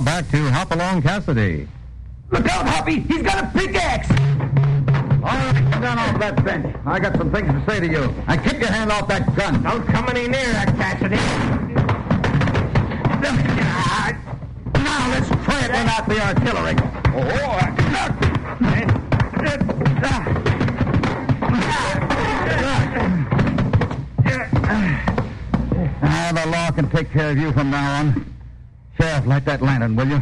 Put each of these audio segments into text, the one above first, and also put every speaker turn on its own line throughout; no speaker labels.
back to Hopalong Cassidy.
Look out, Hoppy! He's got a pickaxe!
All right, come down off that bench. I got some things to say to you. And keep your hand off that gun.
Don't come any near that, Cassidy.
Now let's try it without the artillery. The law can take care of you from now on. Sheriff, light that lantern, will you?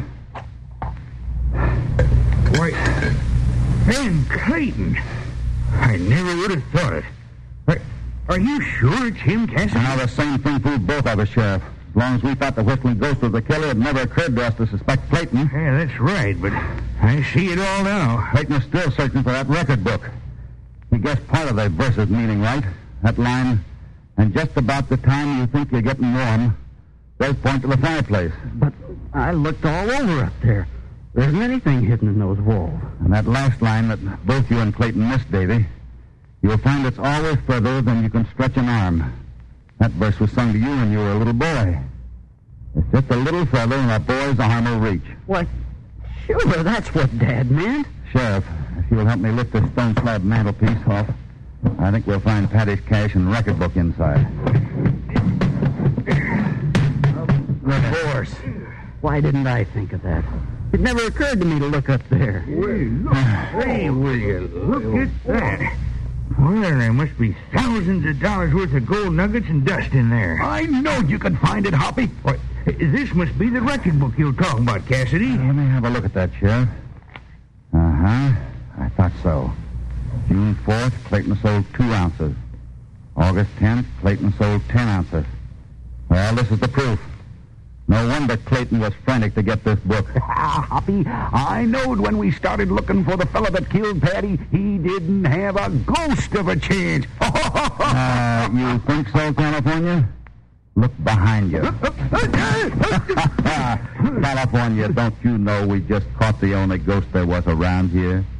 Why, Ben Clayton. I never would have thought it. Are you sure it's him, Cassidy?
Now, the same thing fooled both of us, Sheriff. As long as we thought the whistling ghost was the killer, it never occurred to us to suspect Clayton.
Yeah, that's right, but I see it all now.
Clayton is still searching for that record book. He guessed part of the verse's meaning right. That line, and just about the time you think you're getting warm, does point to the fireplace.
But I looked all over up there. There isn't anything hidden in those walls.
And that last line that both you and Clayton missed, Davy, you'll find it's always further than you can stretch an arm. That verse was sung to you when you were a little boy. It's just a little further than a boy's arm will reach.
Why, sure, that's what Dad meant.
Sheriff, if you'll help me lift this stone slab mantelpiece off, I think we'll find Patty's cash and record book inside.
Of course. Why didn't I think of that? It never occurred to me to look up there.
Hey, will you look at that? Well, there must be thousands of dollars worth of gold nuggets and dust in there.
I know you can find it, Hoppy.
What? This must be the record book you were talking about, Cassidy.
Let me have a look at that, Sheriff. Uh-huh. I thought so. June 4th, Clayton sold 2 ounces. August 10th, Clayton sold 10 ounces. Well, this is the proof. No wonder Clayton was frantic to get this book.
Hoppy, I knowed when we started looking for the fella that killed Patty, he didn't have a ghost of a chance.
You think so, California? Look behind you. California, don't you know we just caught the only ghost there was around here?